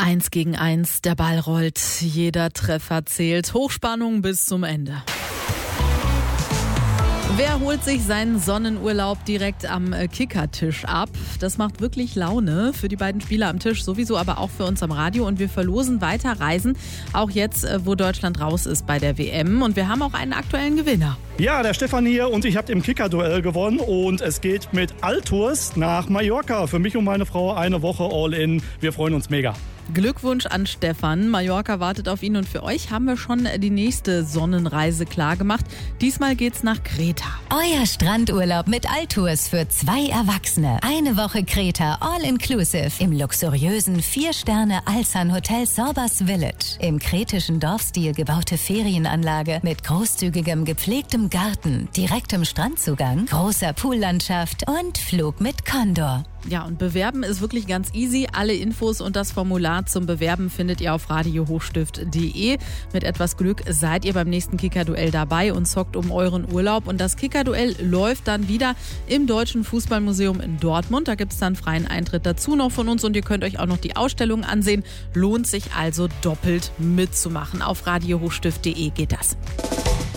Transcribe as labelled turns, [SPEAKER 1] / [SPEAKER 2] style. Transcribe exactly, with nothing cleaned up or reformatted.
[SPEAKER 1] Eins gegen eins, der Ball rollt, jeder Treffer zählt, Hochspannung bis zum Ende. Wer holt sich seinen Sonnenurlaub direkt am Kickertisch ab? Das macht wirklich Laune für die beiden Spieler am Tisch sowieso, aber auch für uns am Radio. Und wir verlosen weiter Reisen, auch jetzt, wo Deutschland raus ist bei der W M. Und wir haben auch einen aktuellen Gewinner.
[SPEAKER 2] Ja, der Stefan hier und ich habe im Kicker-Duell gewonnen. Und es geht mit Altours nach Mallorca. Für mich und meine Frau eine Woche All-In. Wir freuen uns mega.
[SPEAKER 1] Glückwunsch an Stefan. Mallorca wartet auf ihn und für euch haben wir schon die nächste Sonnenreise klargemacht. Diesmal geht's nach Kreta.
[SPEAKER 3] Euer Strandurlaub mit Altours für zwei Erwachsene. Eine Woche Kreta, all-inclusive im luxuriösen Vier-Sterne-Alsan-Hotel Sorbas Village. Im kretischen Dorfstil gebaute Ferienanlage mit großzügigem gepflegtem Garten, direktem Strandzugang, großer Poollandschaft und Flug mit Condor.
[SPEAKER 1] Ja, und bewerben ist wirklich ganz easy. Alle Infos und das Formular zum Bewerben findet ihr auf radiohochstift punkt de. Mit etwas Glück seid ihr beim nächsten Kicker-Duell dabei und zockt um euren Urlaub. Und das Kicker-Duell läuft dann wieder im Deutschen Fußballmuseum in Dortmund. Da gibt es dann freien Eintritt dazu noch von uns und ihr könnt euch auch noch die Ausstellung ansehen. Lohnt sich also doppelt mitzumachen. Auf radiohochstift punkt de geht das.